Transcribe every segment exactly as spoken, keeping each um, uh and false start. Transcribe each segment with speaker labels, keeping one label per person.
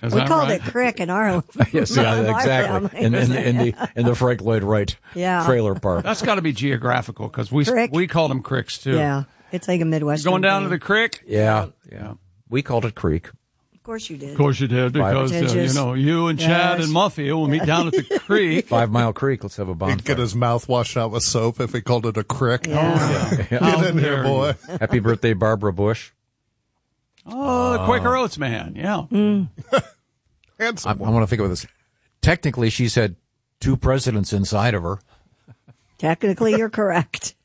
Speaker 1: Is
Speaker 2: we
Speaker 1: that
Speaker 2: called
Speaker 1: right?
Speaker 2: it crick in our
Speaker 3: Yes, yeah,
Speaker 2: our
Speaker 3: exactly.
Speaker 2: family.
Speaker 3: In, in, in the in the Frank Lloyd Wright
Speaker 2: Yeah.
Speaker 3: trailer park.
Speaker 1: That's got to be geographical because we
Speaker 2: Crick.
Speaker 1: we called them cricks too.
Speaker 2: Yeah, it's like a Midwestern.
Speaker 1: Going down
Speaker 2: thing.
Speaker 1: to the creek.
Speaker 3: Yeah, yeah. We called it Creek.
Speaker 2: Of course you did.
Speaker 1: Of course you did because uh, you
Speaker 2: Pretentious.
Speaker 1: know you and Chad
Speaker 2: Yes.
Speaker 1: and Muffy will meet down at the creek.
Speaker 3: Five Mile Creek. Let's have a
Speaker 4: He'd
Speaker 3: bonfire.
Speaker 4: get his mouth washed out with soap if he called it a crick.
Speaker 2: Yeah.
Speaker 4: Get
Speaker 1: How
Speaker 4: in here,
Speaker 1: dare
Speaker 4: boy.
Speaker 3: Happy birthday, Barbara Bush.
Speaker 1: Oh, the Quaker Oats man. Yeah.
Speaker 4: Handsome.
Speaker 3: I, I want to think about this. Technically, she's had two presidents inside of her.
Speaker 2: Technically, you're correct.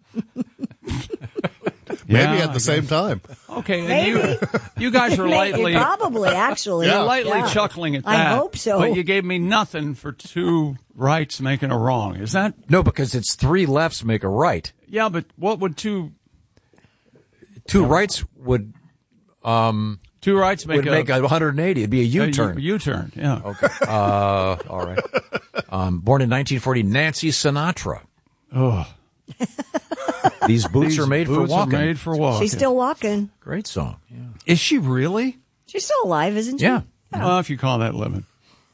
Speaker 4: Maybe
Speaker 1: Yeah,
Speaker 4: at
Speaker 1: I
Speaker 4: the same time.
Speaker 1: Okay, and
Speaker 2: Maybe.
Speaker 1: you you guys are lightly
Speaker 2: Probably, actually.
Speaker 1: you're lightly
Speaker 2: Yeah.
Speaker 1: chuckling at
Speaker 2: I
Speaker 1: that.
Speaker 2: hope so.
Speaker 1: But you gave me nothing for two rights making a wrong. Is that?
Speaker 3: No, because it's three lefts make a right.
Speaker 1: Yeah, but what would two
Speaker 3: Two rights would
Speaker 1: two rights make
Speaker 3: would
Speaker 1: a
Speaker 3: make a one hundred eighty. It'd be a U-turn.
Speaker 1: A U- U-turn. Yeah.
Speaker 3: Okay. Uh, all right. Um, born in nineteen forty, Nancy Sinatra.
Speaker 1: Oh,
Speaker 3: These boots
Speaker 1: these
Speaker 3: are made
Speaker 1: boots
Speaker 3: for walking.
Speaker 1: Are made for walking.
Speaker 2: She's still walking.
Speaker 3: Great song. Yeah.
Speaker 1: Is she really?
Speaker 2: She's still alive, isn't she?
Speaker 3: Yeah.
Speaker 1: Well, if you call that living.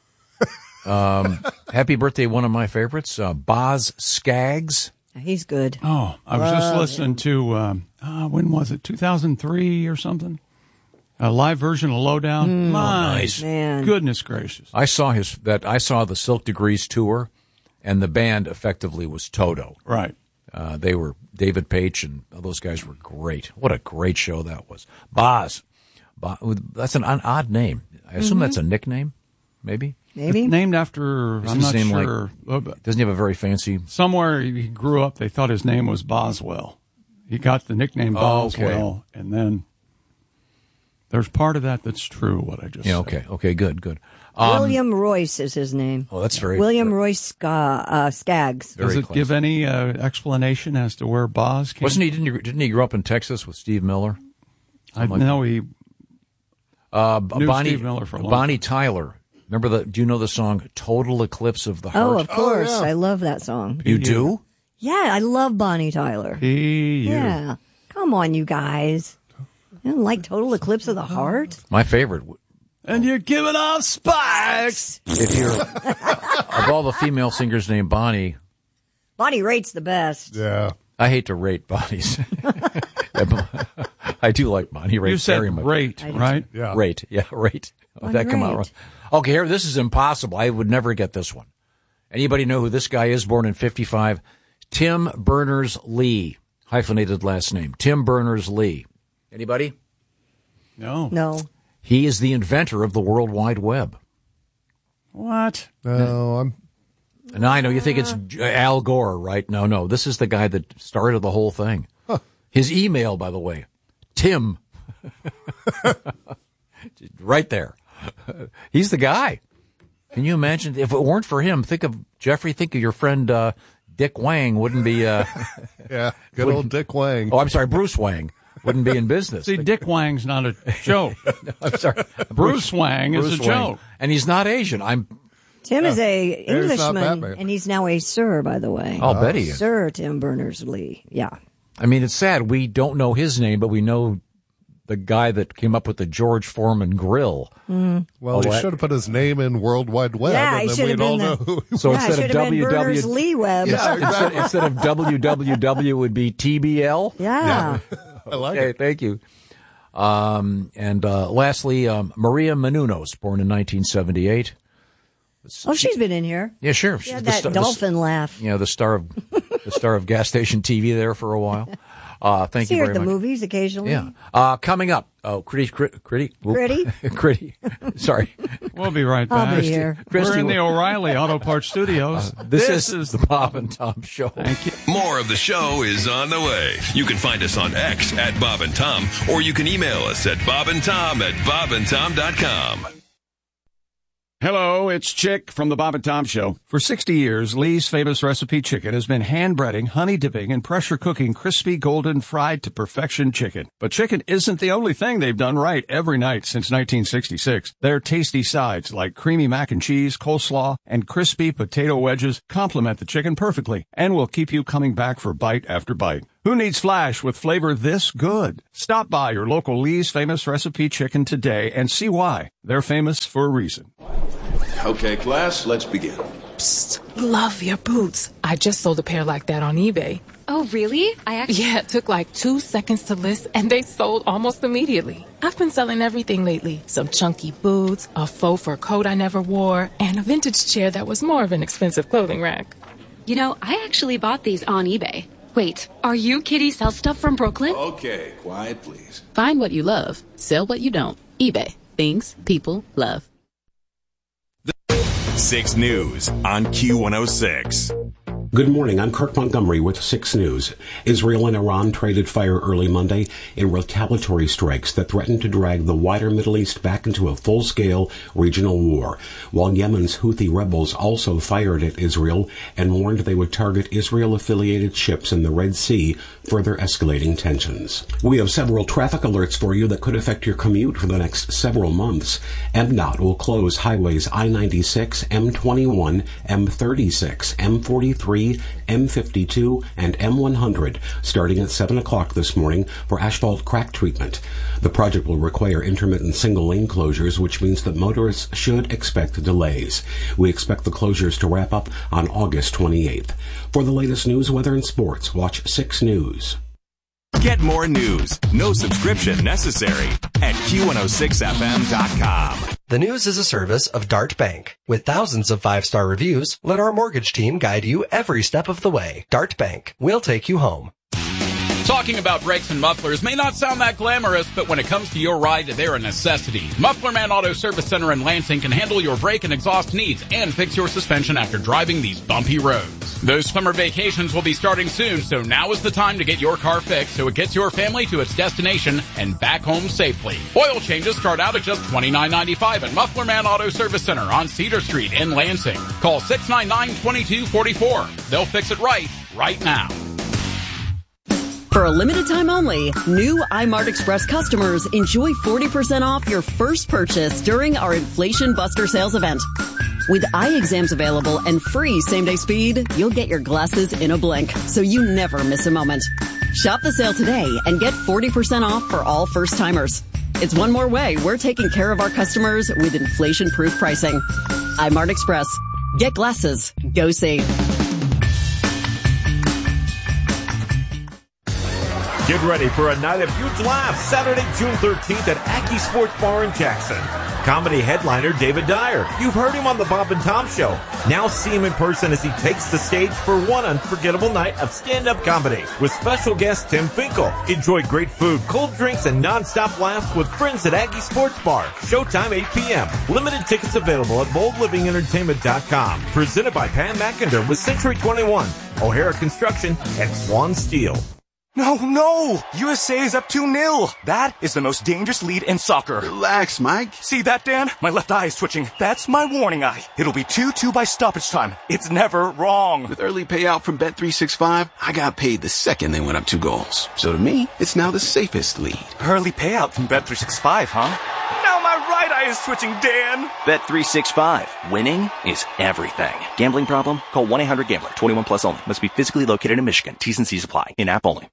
Speaker 3: Happy birthday, one of my favorites, uh, Boz Scaggs.
Speaker 2: He's good.
Speaker 1: Oh, I was just
Speaker 2: Love
Speaker 1: listening to um, uh, when was it? two thousand three or something. A live version of Lowdown. My
Speaker 3: nice.
Speaker 2: Man.
Speaker 1: goodness gracious.
Speaker 3: I saw his that I saw the Silk Degrees tour, and the band effectively was Toto.
Speaker 1: Right.
Speaker 3: Uh, they were David Page and those guys were great. What a great show that was. Boz, Boz that's an odd name. I assume that's a nickname, maybe.
Speaker 2: Maybe.
Speaker 1: Named after,
Speaker 3: Doesn't
Speaker 1: I'm not
Speaker 3: seem like-
Speaker 1: sure. Uh, but
Speaker 3: Doesn't he have a very fancy?
Speaker 1: somewhere he grew up, they thought his name was Boswell. He got the nickname
Speaker 3: Oh, okay.
Speaker 1: Boswell, and then there's part of that that's true, what I just
Speaker 3: Yeah.
Speaker 1: said.
Speaker 3: Okay. Okay. Good. Good. Um,
Speaker 2: William Royce is his name.
Speaker 3: Oh, that's very
Speaker 2: William Royce Ska, uh, Skaggs.
Speaker 3: Very
Speaker 1: Does it
Speaker 3: close.
Speaker 1: give any uh, explanation as to where Boz came
Speaker 3: Wasn't he? Didn't he? Didn't he grow up in Texas with Steve Miller?
Speaker 1: I know he.
Speaker 3: Uh,
Speaker 1: Knew
Speaker 3: Bonnie
Speaker 1: Steve Miller for a long
Speaker 3: Bonnie Tyler. Remember the? Do you know the song "Total Eclipse of the Heart"?
Speaker 2: Oh, of course.
Speaker 4: yeah.
Speaker 2: I love that song.
Speaker 3: You do?
Speaker 2: Yeah, I love Bonnie Tyler.
Speaker 1: He, you.
Speaker 2: Yeah. Come on, you guys. You don't like Total Eclipse of the Heart?
Speaker 3: My favorite.
Speaker 1: And you're giving off spikes.
Speaker 3: If you're of all the female singers named Bonnie,
Speaker 2: Bonnie Raitt's the best.
Speaker 4: Yeah.
Speaker 3: I hate to rate Bonnie's. I do like Bonnie Raitt
Speaker 1: You said
Speaker 3: very much.
Speaker 1: rate, right?
Speaker 4: Yeah.
Speaker 3: Rate, yeah, rate. Oh,
Speaker 2: Bonnie
Speaker 3: that come out
Speaker 2: Raitt.
Speaker 3: wrong. Okay, here, this is impossible. I would never get this one. Anybody know who this guy is? Born in fifty-five, Tim Berners-Lee, hyphenated last name. Tim Berners-Lee. Anybody?
Speaker 1: No.
Speaker 2: No.
Speaker 3: He is the inventor of the World Wide Web.
Speaker 1: What?
Speaker 4: No, I'm.
Speaker 3: And I know you think it's Al Gore, right? No, no. This is the guy that started the whole thing. His email, by the way, Tim. Right there. He's the guy. Can you imagine? If it weren't for him, think of Jeffrey, think of your friend uh, Dick Wang wouldn't be. Uh,
Speaker 4: Yeah. Good old Dick Wang.
Speaker 3: oh, I'm sorry, Bruce Wang wouldn't be in business.
Speaker 1: See, Dick Wang's not a joke.
Speaker 3: I'm sorry.
Speaker 1: Bruce Wang is
Speaker 3: Bruce
Speaker 1: a
Speaker 3: Wang.
Speaker 1: joke.
Speaker 3: And he's not Asian. I'm.
Speaker 2: Tim is a
Speaker 4: There's not
Speaker 2: Englishman,
Speaker 4: Batman.
Speaker 2: and he's now a sir, by the way.
Speaker 3: I'll bet he is.
Speaker 2: Sir Tim Berners-Lee. Yeah.
Speaker 3: I mean, it's sad. We don't know his name, but we know the guy that came up with the George Foreman grill.
Speaker 4: Well,
Speaker 3: Oh,
Speaker 4: he
Speaker 3: what?
Speaker 4: should have put his name in World Wide Web,
Speaker 2: Yeah, he
Speaker 4: and then
Speaker 2: should
Speaker 4: we'd
Speaker 2: have
Speaker 4: all
Speaker 2: been
Speaker 4: know
Speaker 2: the-
Speaker 4: who he
Speaker 3: So
Speaker 2: yeah, it
Speaker 3: instead
Speaker 2: should
Speaker 3: of
Speaker 2: have been
Speaker 3: W W,
Speaker 2: Berners-Lee Web.
Speaker 4: Yeah,
Speaker 3: instead,
Speaker 4: exactly.
Speaker 3: instead of W W W, it would be T B L.
Speaker 2: Yeah.
Speaker 4: I like
Speaker 3: Okay,
Speaker 4: it.
Speaker 3: thank you. Um, and uh, lastly, um, Maria Menounos, born in nineteen seventy-eight.
Speaker 2: Oh, she's been in here.
Speaker 3: Yeah, sure.
Speaker 2: She
Speaker 3: She's
Speaker 2: had
Speaker 3: the
Speaker 2: that
Speaker 3: star- the-
Speaker 2: dolphin laugh.
Speaker 3: you know, the star of the star of gas station T V there for a while. Uh, thank
Speaker 2: See
Speaker 3: you
Speaker 2: her
Speaker 3: very
Speaker 2: at the
Speaker 3: much.
Speaker 2: movies occasionally.
Speaker 3: Yeah. Uh, coming up, oh, Critty, Crit, Critty, whoop.
Speaker 2: Critty?
Speaker 3: Critty. Sorry.
Speaker 1: We'll be right
Speaker 2: I'll
Speaker 1: back.
Speaker 2: be here.
Speaker 1: We're in
Speaker 3: Christy-
Speaker 1: the O'Reilly Auto Parts Studios.
Speaker 3: This, is, the Bob and Tom Show.
Speaker 1: Thank you.
Speaker 5: More of the show is on the way. You can find us on X at Bob and Tom, or you can email us at bobandtom at bobandtom dot com.
Speaker 1: Hello, it's Chick from the Bob and Tom Show. For sixty years, Lee's Famous Recipe Chicken has been hand-breading, honey-dipping, and pressure-cooking crispy, golden, fried-to-perfection chicken. But chicken isn't the only thing they've done right every night since nineteen sixty-six. Their tasty sides, like creamy mac and cheese, coleslaw, and crispy potato wedges, complement the chicken perfectly and will keep you coming back for bite after bite. Who needs flash with flavor this good? Stop by your local Lee's Famous Recipe Chicken today and see why. They're famous for a reason.
Speaker 6: Okay, class, let's begin.
Speaker 7: Psst, love your boots. I just sold a pair like that on eBay.
Speaker 8: Oh, really? I actually...
Speaker 7: Yeah, it took like two seconds to list, and they sold almost immediately. I've been selling everything lately. Some chunky boots, a faux fur coat I never wore, and a vintage chair that was more of an expensive clothing rack.
Speaker 8: You know, I actually bought these on eBay. Wait, are you Kitty Sell Stuff from Brooklyn?
Speaker 6: Okay, quiet, please.
Speaker 9: Find what you love. Sell what you don't. eBay. Things people love.
Speaker 10: six News on Q one oh six.
Speaker 11: Good morning. I'm Kirk Montgomery with six News. Israel and Iran traded fire early Monday in retaliatory strikes that threatened to drag the wider Middle East back into a full-scale regional war, while Yemen's Houthi rebels also fired at Israel and warned they would target Israel-affiliated ships in the Red Sea, further escalating tensions. We have several traffic alerts for you that could affect your commute for the next several months. M D O T will close highways I ninety-six, M twenty-one, M thirty-six, M forty-three, M fifty-two, and M one hundred starting at seven o'clock this morning for asphalt crack treatment. The project will require intermittent single-lane closures, which means that motorists should expect delays. We expect the closures to wrap up on August twenty-eighth. For the latest news, weather, and sports, watch six News.
Speaker 10: Get more news, no subscription necessary, at Q one oh six F M dot com.
Speaker 12: The News is a service of Dart Bank. With thousands of five-star reviews, let our mortgage team guide you every step of the way. Dart Bank. We'll take you home.
Speaker 13: Talking about brakes and mufflers may not sound that glamorous, but when it comes to your ride, they're a necessity. Muffler Man Auto Service Center in Lansing can handle your brake and exhaust needs and fix your suspension after driving these bumpy roads. Those summer vacations will be starting soon, so now is the time to get your car fixed so it gets your family to its destination and back home safely. Oil changes start out at just twenty-nine ninety-five at Muffler Man Auto Service Center on Cedar Street in Lansing. Call six nine nine, two two four four. They'll fix it right, right now.
Speaker 14: For a limited time only, new iMart Express customers enjoy forty percent off your first purchase during our Inflation Buster sales event. With eye exams available and free same-day speed, you'll get your glasses in a blink, so you never miss a moment. Shop the sale today and get forty percent off for all first-timers. It's one more way we're taking care of our customers with inflation-proof pricing. iMart Express. Get glasses. Go see.
Speaker 15: Get ready for a night of huge laughs Saturday, June thirteenth at Aki Sports Bar in Jackson. Comedy headliner David Dyer. You've heard him on the Bob and Tom Show. Now see him in person as he takes the stage for one unforgettable night of stand-up comedy with special guest Tim Finkel. Enjoy great food, cold drinks, and non-stop laughs with friends at Aki Sports Bar. Showtime eight p.m. Limited tickets available at bold living entertainment dot com. Presented by Pam McInder with Century twenty-one, O'Hara Construction, and Swan Steel.
Speaker 16: No, no! U S A is up two nil. That is the most dangerous lead in soccer.
Speaker 17: Relax, Mike.
Speaker 16: See that, Dan? My left eye is twitching. That's my warning eye. It'll be two two by stoppage time. It's never wrong.
Speaker 17: With early payout from Bet three sixty-five, I got paid the second they went up two goals. So to me, it's now the safest lead.
Speaker 16: Early payout from Bet three sixty-five, huh? Now my right eye is twitching, Dan.
Speaker 18: Bet three sixty-five. Winning is everything. Gambling problem? Call one eight hundred gambler. twenty-one plus only. Must be physically located in Michigan. T's and C's apply. In-app only.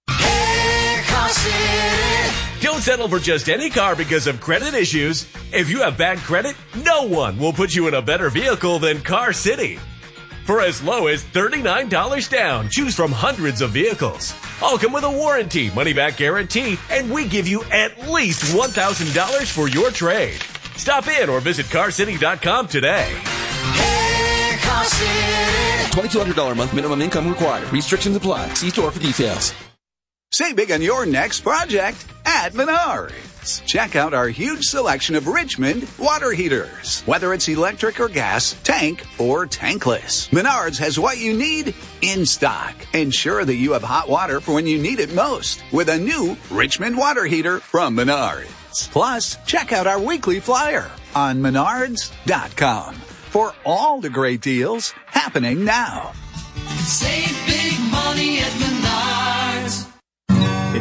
Speaker 10: Don't settle for just any car because of credit issues. If you have bad credit, no one will put you in a better vehicle than Car City. For as low as thirty-nine dollars down, choose from hundreds of vehicles. All come with a warranty, money-back guarantee, and we give you at least one thousand dollars for your trade. Stop in or visit car city dot com today.
Speaker 19: Hey, Car City.
Speaker 20: twenty-two hundred dollars a month minimum income required. Restrictions apply. See store for details.
Speaker 21: Save big on your next project at Menards. Check out our huge selection of Richmond water heaters. Whether it's electric or gas, tank or tankless, Menards has what you need in stock. Ensure that you have hot water for when you need it most with a new Richmond water heater from Menards. Plus, check out our weekly flyer on menards dot com for all the great deals happening now.
Speaker 19: Save big money at Menards.
Speaker 22: It's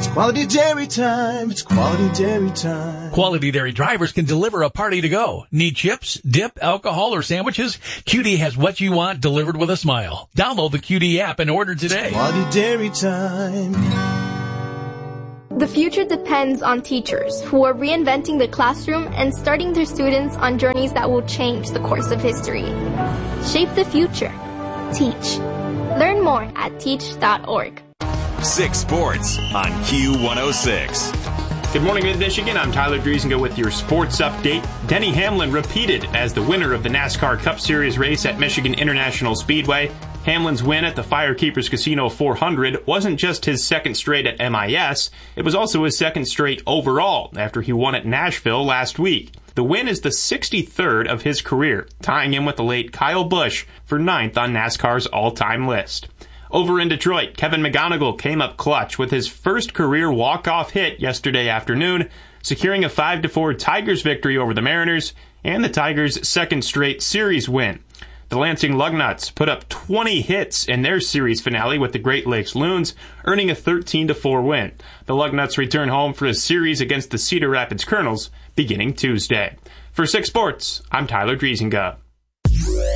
Speaker 4: It's quality dairy time. It's quality dairy time.
Speaker 22: Quality Dairy drivers can deliver a party to go. Need chips, dip, alcohol, or sandwiches? Q D has what you want delivered with a smile. Download the Q D app and order today.
Speaker 4: It's quality dairy time.
Speaker 23: The future depends on teachers who are reinventing the classroom and starting their students on journeys that will change the course of history. Shape the future. Teach. Learn more at teach dot org.
Speaker 5: Six Sports on Q one oh six.
Speaker 24: Good morning, Mid-Michigan. I'm Tyler Driesinga with your sports update. Denny Hamlin repeated as the winner of the NASCAR Cup Series race at Michigan International Speedway. Hamlin's win at the Firekeepers Casino four hundred wasn't just his second straight at M I S, it was also his second straight overall after he won at Nashville last week. The win is the sixty-third of his career, tying him with the late Kyle Busch for ninth on NASCAR's all-time list. Over in Detroit, Kevin McGonigal came up clutch with his first career walk-off hit yesterday afternoon, securing a five to four Tigers victory over the Mariners and the Tigers' second straight series win. The Lansing Lugnuts put up twenty hits in their series finale with the Great Lakes Loons, earning a thirteen to four win. The Lugnuts return home for a series against the Cedar Rapids Colonels beginning Tuesday. For Six Sports, I'm Tyler Driesinga.